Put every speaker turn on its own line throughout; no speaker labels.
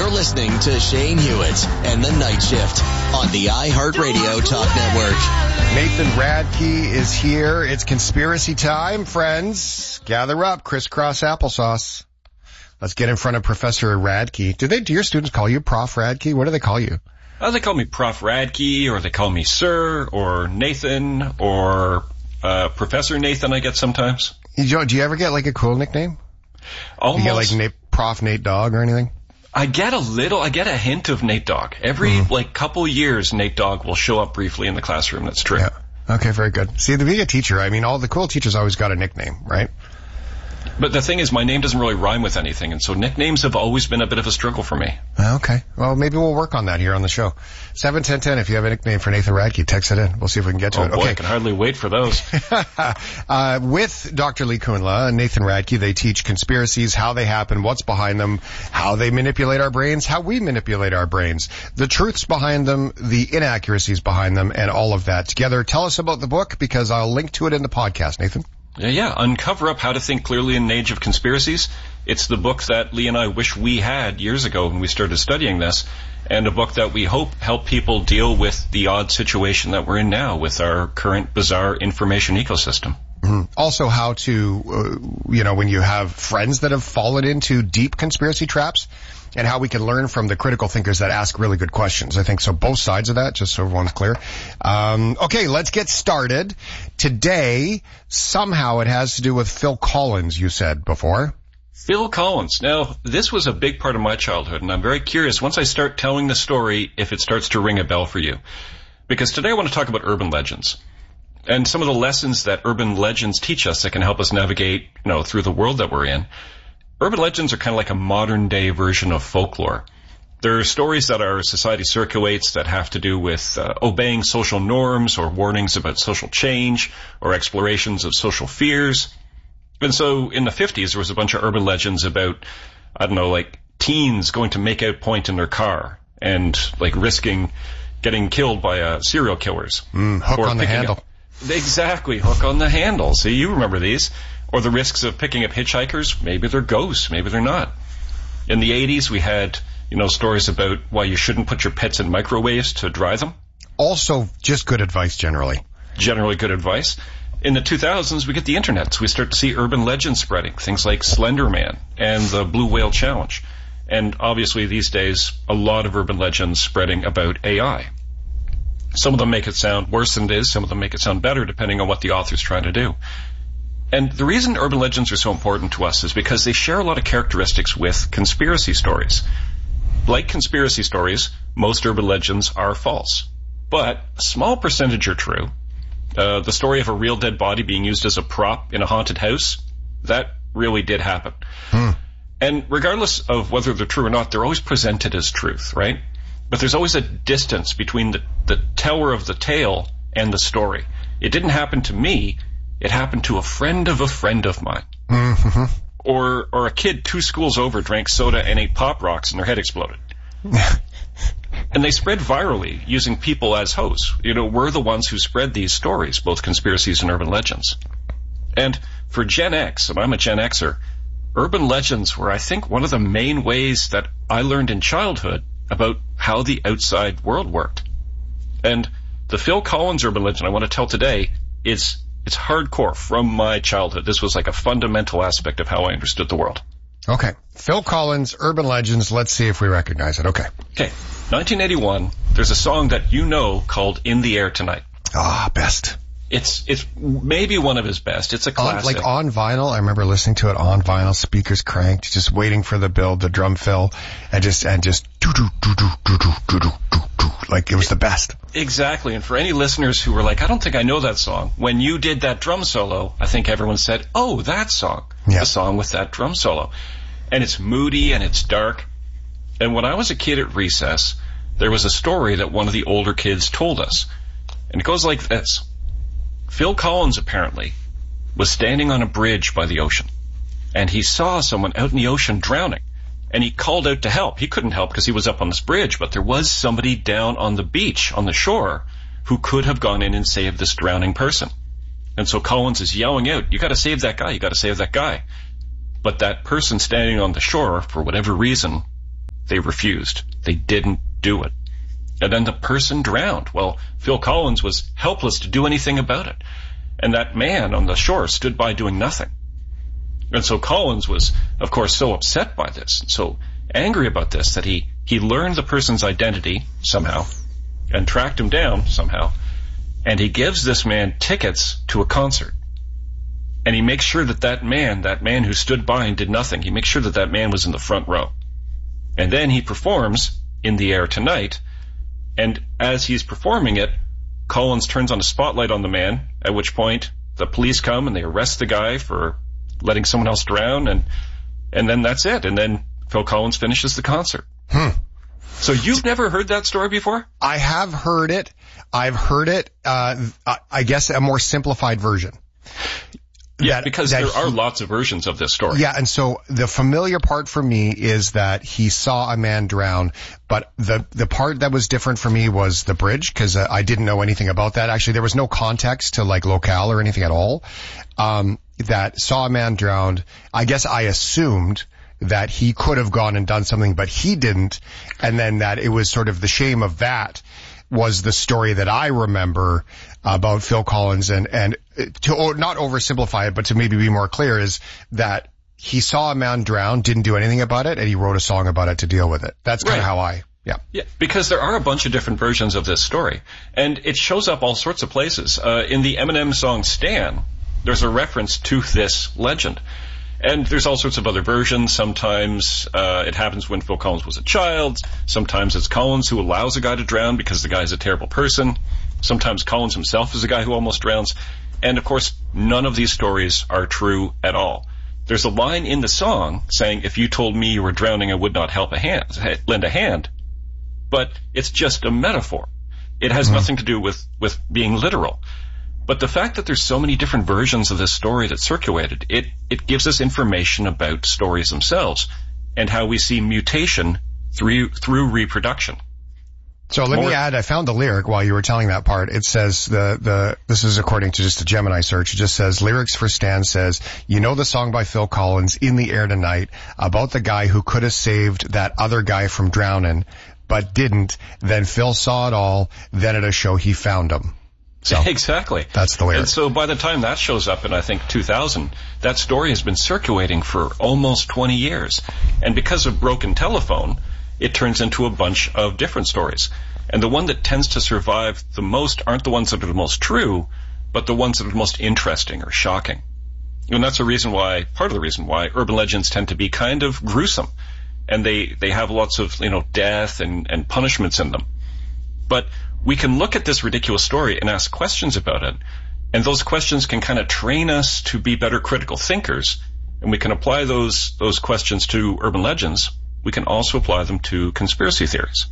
You're listening to Shane Hewitt and the Night Shift on the iHeartRadio Talk Network.
Nathan Radke is here. It's conspiracy time, friends. Gather up, crisscross applesauce. Let's get in front of Professor Radke. Do your students call you Prof. Radke? What do they call you?
They call me Prof. Radke, or they call me Sir, or Nathan, or Professor Nathan, I get sometimes.
Do you ever get like a cool nickname?
Almost.
Do you get like Prof. Nate Dogg or anything?
I get a hint of Nate Dogg. Every couple years, Nate Dogg will show up briefly in the classroom. That's true.
Yeah. Okay, very good. See, to be a teacher, I mean, all the cool teachers always got a nickname, right?
But the thing is, my name doesn't really rhyme with anything, and so nicknames have always been a bit of a struggle for me.
Okay. Well, maybe we'll work on that here on the show. 71010, if you have a nickname for Nathan Radke, text it in. We'll see if we can get to it.
Oh, boy,
okay.
I can hardly wait for those.
With Dr. Lee Kunla and Nathan Radke, they teach conspiracies, how they happen, what's behind them, how they manipulate our brains, how we manipulate our brains, the truths behind them, the inaccuracies behind them, and all of that together. Tell us about the book, because I'll link to it in the podcast, Nathan.
Yeah. Uncover Up How to Think Clearly in an Age of Conspiracies. It's the book that Lee and I wish we had years ago when we started studying this, and a book that we hope help people deal with the odd situation that we're in now with our current bizarre information ecosystem.
Mm-hmm. Also how to, when you have friends that have fallen into deep conspiracy traps, and how we can learn from the critical thinkers that ask really good questions. I think so. Both sides of that, just so everyone's clear. Okay, let's get started. Today, somehow it has to do with Phil Collins, you said before.
Phil Collins. Now, this was a big part of my childhood, and I'm very curious, once I start telling the story, if it starts to ring a bell for you. Because today I want to talk about urban legends. And some of the lessons that urban legends teach us that can help us navigate, through the world that we're in. Urban legends are kind of like a modern-day version of folklore. There are stories that our society circulates that have to do with obeying social norms or warnings about social change or explorations of social fears. And so in the 50s, there was a bunch of urban legends about, teens going to make out point in their car and, risking getting killed by serial killers.
Hook on the handle.
Exactly, hook on the handle. See, you remember these. Or the risks of picking up hitchhikers. Maybe they're ghosts, maybe they're not. In the 80s, we had, stories about why you shouldn't put your pets in microwaves to dry them.
Also, just good advice generally.
Generally good advice. In the 2000s, we get the internet, so we start to see urban legends spreading. Things like Slender Man and the Blue Whale Challenge. And obviously these days, a lot of urban legends spreading about AI. Some of them make it sound worse than it is. Some of them make it sound better, depending on what the author's trying to do. And the reason urban legends are so important to us is because they share a lot of characteristics with conspiracy stories. Like conspiracy stories, most urban legends are false. But a small percentage are true. The story of a real dead body being used as a prop in a haunted house, that really did happen. And regardless of whether they're true or not, they're always presented as truth, right? But there's always a distance between the teller of the tale and the story. It didn't happen to me. It happened to a friend of mine.
Mm-hmm.
Or a kid 2 schools over drank soda and ate Pop Rocks and their head exploded. And they spread virally using people as hosts. We're the ones who spread these stories, both conspiracies and urban legends. And for Gen X, and I'm a Gen Xer, urban legends were, I think, one of the main ways that I learned in childhood about how the outside world worked. And the Phil Collins urban legend I want to tell today is... it's hardcore from my childhood. This was like a fundamental aspect of how I understood the world.
Okay. Phil Collins, Urban Legends. Let's see if we recognize it. Okay.
1981, there's a song that called In the Air Tonight.
Best.
It's maybe one of his best. It's a classic.
On vinyl, I remember listening to it on vinyl, speakers cranked, just waiting for the build, the drum fill, and just like it was the best.
Exactly. And for any listeners who were like, I don't think I know that song, when you did that drum solo, I think everyone said, oh, that song.
Yeah.
The song with that drum solo. And it's moody and it's dark. And when I was a kid at recess, there was a story that one of the older kids told us. And it goes like this. Phil Collins, apparently, was standing on a bridge by the ocean, and he saw someone out in the ocean drowning, and he called out to help. He couldn't help because he was up on this bridge, but there was somebody down on the beach, on the shore, who could have gone in and saved this drowning person. And so Collins is yelling out, you gotta save that guy, you gotta save that guy. But that person standing on the shore, for whatever reason, They refused. They didn't do it. And then the person drowned. Well, Phil Collins was helpless to do anything about it. And that man on the shore stood by doing nothing. And so Collins was, of course, so upset by this, and so angry about this, that he learned the person's identity somehow and tracked him down somehow. And he gives this man tickets to a concert. And he makes sure that man who stood by and did nothing, he makes sure that man was in the front row. And then he performs In the Air Tonight. And as he's performing it, Collins turns on a spotlight on the man, at which point the police come and they arrest the guy for letting someone else drown, and then that's it. And then Phil Collins finishes the concert. So you've never heard that story before?
I have heard it. I've heard it, I guess a more simplified version.
Yeah, because there are lots of versions of this story.
Yeah, and so the familiar part for me is that he saw a man drown, but the part that was different for me was the bridge, because I didn't know anything about that. Actually, there was no context to like locale or anything at all. That saw a man drowned. I guess I assumed that he could have gone and done something, but he didn't, and then that it was sort of the shame of that was the story that I remember about Phil Collins, and to not oversimplify it, but to maybe be more clear, is that he saw a man drown, didn't do anything about it, and he wrote a song about it to deal with it. That's kind of how Yeah,
because there are a bunch of different versions of this story, and it shows up all sorts of places. In the Eminem song Stan, there's a reference to this legend. And there's all sorts of other versions. Sometimes it happens when Phil Collins was a child. Sometimes it's Collins who allows a guy to drown because the guy's a terrible person. Sometimes Collins himself is a guy who almost drowns. And, of course, none of these stories are true at all. There's a line in the song saying, if you told me you were drowning, I would not lend a hand. But it's just a metaphor. It has nothing to do with being literal. But the fact that there's so many different versions of this story that circulated, it gives us information about stories themselves and how we see mutation through reproduction.
So let me add, I found the lyric while you were telling that part. It says this is according to just a Gemini search. It just says, lyrics for Stan says, you know the song by Phil Collins, In the Air Tonight, about the guy who could have saved that other guy from drowning, but didn't. Then Phil saw it all. Then at a show he found him. So,
exactly.
That's the lyric.
And so by the time that shows up in, I think, 2000, that story has been circulating for almost 20 years. And because of Broken Telephone, it turns into a bunch of different stories. And the one that tends to survive the most aren't the ones that are the most true, but the ones that are the most interesting or shocking. And that's part of the reason why urban legends tend to be kind of gruesome. And they have lots of, death and punishments in them. But we can look at this ridiculous story and ask questions about it, and those questions can kind of train us to be better critical thinkers, and we can apply those questions to urban legends. We can also apply them to conspiracy theories.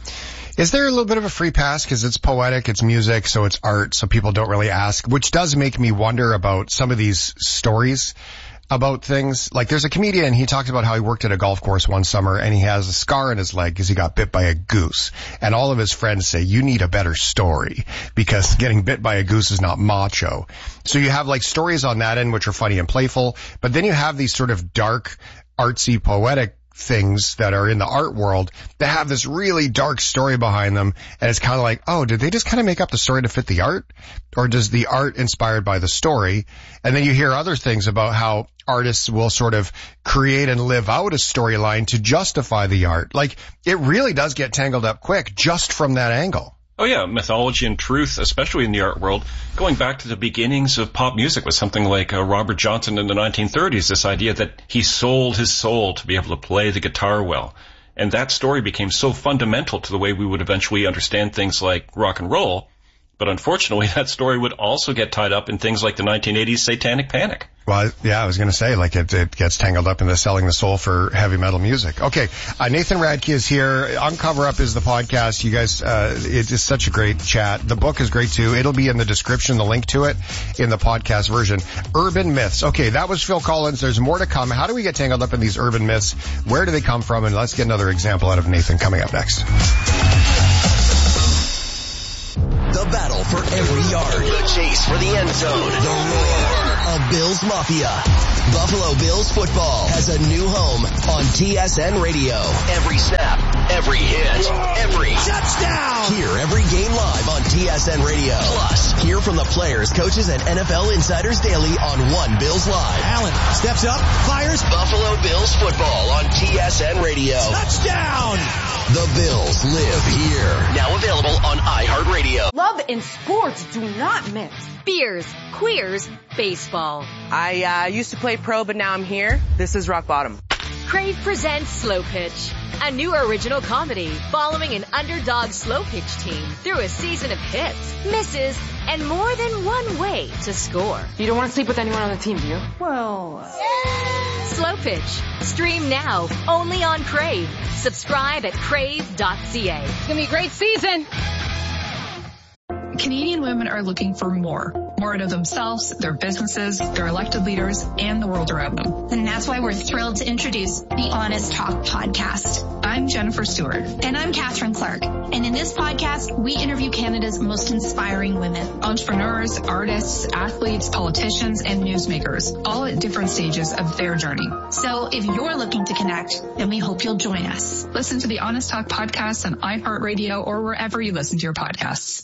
Is there a little bit of a free pass because it's poetic, it's music, so it's art, so people don't really ask, which does make me wonder about some of these stories about things. Like there's a comedian, he talks about how he worked at a golf course one summer and he has a scar in his leg because he got bit by a goose. And all of his friends say, you need a better story because getting bit by a goose is not macho. So you have like stories on that end which are funny and playful, but then you have these sort of dark, artsy, poetic things that are in the art world that have this really dark story behind them, and it's kind of like, oh, did they just kind of make up the story to fit the art? Or does the art inspired by the story? And then you hear other things about how artists will sort of create and live out a storyline to justify the art. Like, it really does get tangled up quick just from that angle.
Oh yeah, mythology and truth, especially in the art world, going back to the beginnings of pop music with something like Robert Johnson in the 1930s, this idea that he sold his soul to be able to play the guitar well. And that story became so fundamental to the way we would eventually understand things like rock and roll. But unfortunately, that story would also get tied up in things like the 1980s Satanic Panic.
Well, yeah, I was going to say, like, it gets tangled up in the selling the soul for heavy metal music. Okay, Nathan Radke is here. Uncover Up is the podcast. You guys, it is such a great chat. The book is great, too. It'll be in the description, the link to it, in the podcast version. Urban myths. Okay, that was Phil Collins. There's more to come. How do we get tangled up in these urban myths? Where do they come from? And let's get another example out of Nathan coming up next.
The battle for every yard. The chase for the end zone. The roar of Bills Mafia. Buffalo Bills football has a new home on TSN Radio. Every snap, every hit, every touchdown. Hear every game live on TSN Radio. Plus, hear from the players, coaches, and NFL insiders daily on One Bills Live.
Allen steps up, fires.
Buffalo Bills football on TSN Radio.
Touchdown!
The Bills live here. Now available on iHeartRadio.
Love and sports do not mix.
Beers, queers, baseball.
I used to play pro, but now I'm here. This is rock bottom.
Crave presents Slow Pitch, a new original comedy following an underdog slow pitch team through a season of hits, misses, and more than one way to score.
You don't want to sleep with anyone on the team, do you?
Well, Slow Pitch. Stream now, only on Crave. Subscribe at crave.ca.
It's going to be a great season.
Canadian women are looking for more out of themselves, their businesses, their elected leaders, and the world around them.
And that's why we're thrilled to introduce the Honest Talk podcast.
I'm Jennifer Stewart.
And I'm Catherine Clark. And in this podcast, we interview Canada's most inspiring women.
Entrepreneurs, artists, athletes, politicians, and newsmakers, all at different stages of their journey.
So if you're looking to connect, then we hope you'll join us.
Listen to the Honest Talk podcast on iHeartRadio or wherever you listen to your podcasts.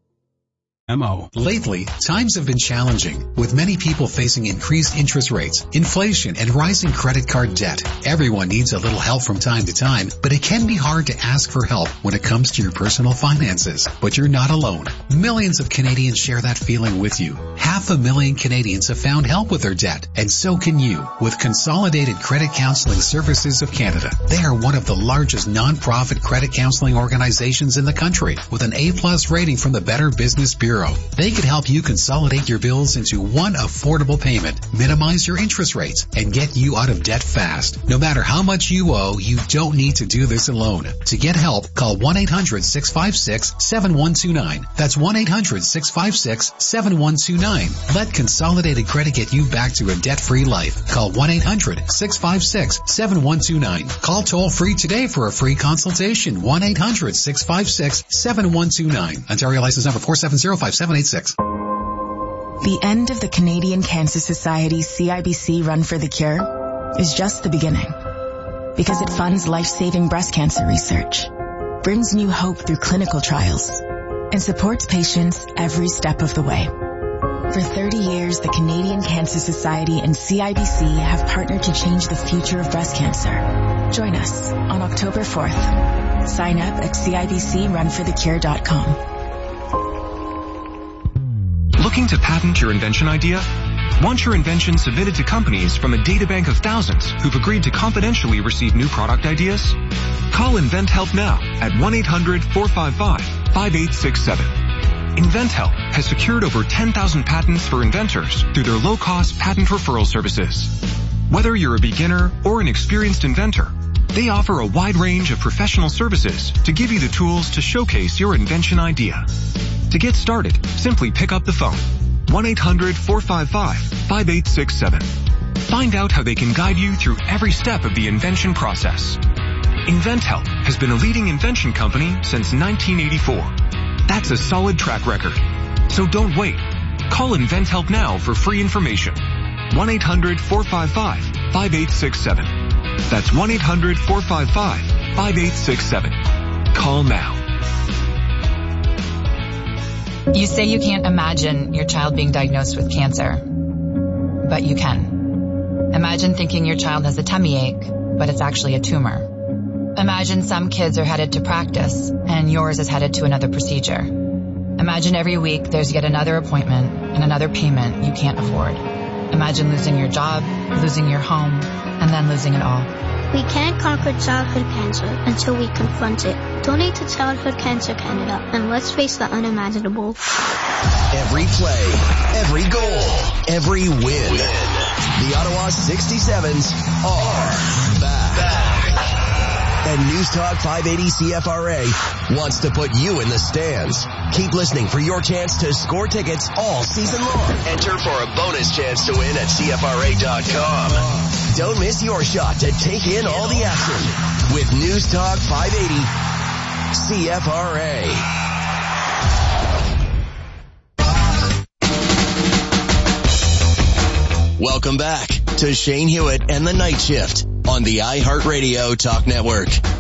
Lately, times have been challenging, with many people facing increased interest rates, inflation, and rising credit card debt. Everyone needs a little help from time to time, but it can be hard to ask for help when it comes to your personal finances. But you're not alone. Millions of Canadians share that feeling with you. 500,000 Canadians have found help with their debt, and so can you with Consolidated Credit Counseling Services of Canada. They are one of the largest non-profit credit counseling organizations in the country, with an A+ rating from the Better Business Bureau. They could help you consolidate your bills into one affordable payment, minimize your interest rates, and get you out of debt fast. No matter how much you owe, you don't need to do this alone. To get help, call 1-800-656-7129. That's 1-800-656-7129. Let Consolidated Credit get you back to a debt-free life. Call 1-800-656-7129. Call toll-free today for a free consultation. 1-800-656-7129. Ontario license number 4705786.
The end of the Canadian Cancer Society's CIBC Run for the Cure is just the beginning, because it funds life-saving breast cancer research, brings new hope through clinical trials, and supports patients every step of the way. For 30 years, the Canadian Cancer Society and CIBC have partnered to change the future of breast cancer. Join us on October 4th. Sign up at CIBCRunforthecure.com.
Looking to patent your invention idea? Want your invention submitted to companies from a databank of thousands who've agreed to confidentially receive new product ideas? Call InventHelp now at 1-800-455-5867. InventHelp has secured over 10,000 patents for inventors through their low-cost patent referral services. Whether you're a beginner or an experienced inventor, they offer a wide range of professional services to give you the tools to showcase your invention idea. To get started, simply pick up the phone. 1-800-455-5867. Find out how they can guide you through every step of the invention process. InventHelp has been a leading invention company since 1984. That's a solid track record. So don't wait. Call InventHelp now for free information. 1-800-455-5867. That's 1-800-455-5867. Call now.
You say you can't imagine your child being diagnosed with cancer, but you can. Imagine thinking your child has a tummy ache, but it's actually a tumor. Imagine some kids are headed to practice, and yours is headed to another procedure. Imagine every week there's yet another appointment and another payment you can't afford. Imagine losing your job, losing your home, and then losing it all.
We can't conquer childhood cancer until we confront it. Donate to Childhood Cancer Canada, and let's face the unimaginable.
Every play, every goal, every win. The Ottawa 67s are back. And News Talk 580 CFRA wants to put you in the stands. Keep listening for your chance to score tickets all season long. Enter for a bonus chance to win at CFRA.com. Don't miss your shot to take in all the action with News Talk 580 CFRA. Welcome back to Shane Hewitt and the Night Shift on the iHeartRadio Talk Network.